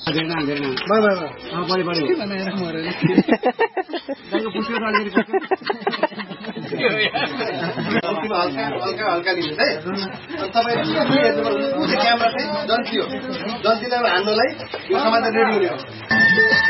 हल्का लिनुहोस् है। तपाईँले क्यामेरा चाहिँ जन्ती हो, जन्तीलाई हान्नलाई यो समाधान रेडी हुने हो।